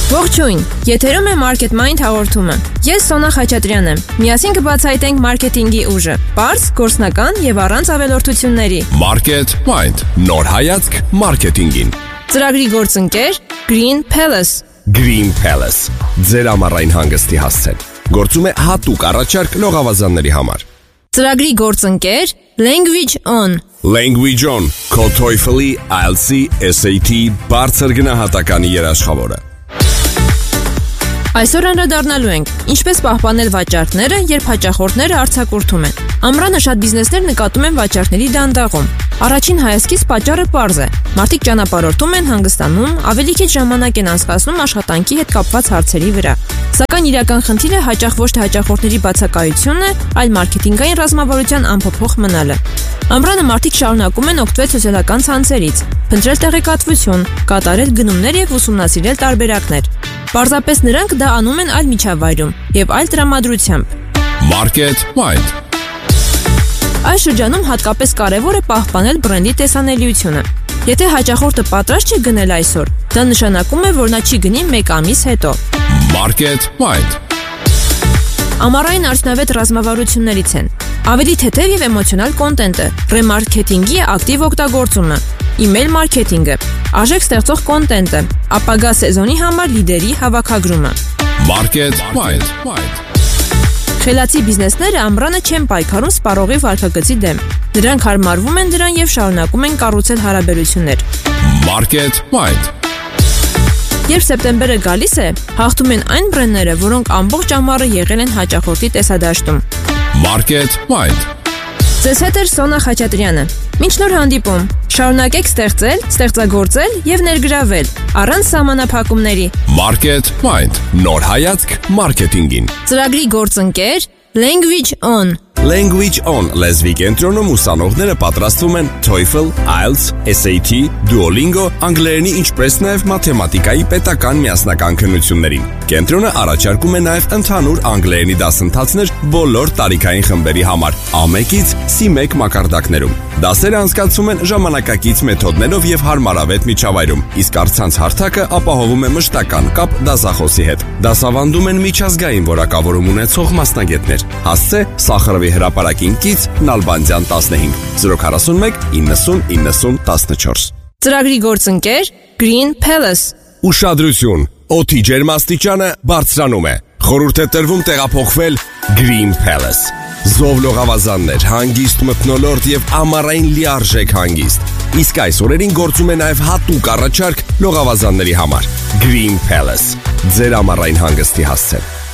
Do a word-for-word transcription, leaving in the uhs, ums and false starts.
Ողջույն, եթերում է Market Mind հաղորդումը։ Ես Սոնա Խաչատրյանն եմ։ Միասին կբացահայտենք մարքեթինգի ուժը, պարզ, գործնական եւ առանց ավելորդությունների։ Market Mind, նոր հայացք մարքեթինգին։ Ծրագրի գործընկեր Green Palace։ Green Palace, ձեր ամառային հանգստի հասցեն։ Գործում է հատուկ առաջարկ լողավազանների համար։ Ծրագրի գործընկեր Language On։ Language On, քո TOEFL-ի, I E L T S-ի, S A T բարձր գնահատականի երաշխավորը։ Այսօր անդրադառնալու ենք, ինչպես պահպանել վաճառքները, երբ հաճախորդները արձակուրդում են։ Ամռանը շատ բիզնեսներ նկատում են վաճառքների դանդաղում։ Առաջին հայացքից պատճառը պարզ է։ Մարդիկ ճանապարհորդում են, հանգստանում, ավելի քիչ ժամանակ են անցկացնում աշխատանքի հետ կապված հարցերի վրա։ Սակայն իրական խնդիրը հաճախ ոչ թե հաճախորդների բացակայությունն է, այլ մարքեթինգային ռազմավարության անփոփոխ մնալը։ Ամռանը մարդիկ շարունակում են օգտվել սոցիալական ցանցերից, փնտրել տեղեկատվություն, կատարել գնումներ եւ ուսումնասիրել տարբերակներ։ Պարզապես նրանք դա անում են այլ միջավայրում եւ այլ տրամադրությամբ։ Market Mind։ Այս շրջանում հատկապես կարևոր է պահպանել բրենդի տեսանելիությունը։ Եթե հաճախորդը պատրաստ չի գնել այսօր, դա նշանակում է, որ նա չի գնի մեկ ամիս հետո։ Market Mind։ Ամառային արդյունավետ ռազմավարություններից են ավելի թեթև եւ էմոցիոնալ կոնտենտը, ռեմարքեթինգի ակտիվ օգտագործումը, email մարքեթինգը, արժեք ստեղծող կոնտենտը, ապագա սեզոնի համար լիդերի հավաքագրումը։ Market Mind։ Խելացի բիզնեսները ամռանը չեն պայքարում սպառողի վարքագծի դեմ։ Նրանք հարմարվում են դրան եւ շարունակում են կառուցել հարաբերություններ։ Market Mind։ Երբ սեպտեմբերը գալիս է, հաղթում են այն բրենդները, որոնք ամբողջ ամառը եղել են հաճախորդի տեսադաշտում։ Market Mind։ Ձեզ հետ է Սոնա Խաչատրյանը։ Մինչ նոր հանդիպում, շարունակեք ստեղծել, ստեղծագործել եւ ներգրավել առանց սահմանափակումների։ Market Mind, նոր հայացք մարքեթինգին։ Ծրագրի գործընկեր Language On։ Language On լեզվի կենտրոնում ուսանողները պատրաստվում են TOEFL, I E L T S, S A T, Duolingo, անգլերենի ինչպես նաև մաթեմատիկայի պետական միասնական քննություններին։ Կենտրոնը առաջարկում է նաև ընդհանուր անգլերենի դասընթացներ բոլոր տարիքային խմբերի համար, A one-ից C one մակարդակներում։ Դասերը անցկացվում են ժամանակակից մեթոդներով եւ հարմարավետ միջավայրում, իսկ առցանց հարթակը ապահովում է մշտական կապ դասախոսի հետ։ Դասավանդում են միջազգային որակավորում ունեցող մասնագետներ։ Հասցե Սախարովի հրապարակին կից Նալբանդյան տասնհինգ zero four one ninety ninety fourteen։ Ծրագրի գործընկեր Green Palace։ Ուշադրություն, օդի ջերմաստիճանը բարձրանում է։ Խորհուրդ է տրվում տեղափոխվել Green Palace։ Զով լողավազաններ, հանգիստ մթնոլորտ եւ ամառային լիարժեք հանգիստ։ Իսկ այս օրերին գործում է նաև հատուկ առաջարկ լողավազանների համար։ Green Palace, ձեր ամառային հանգստի հասցեն։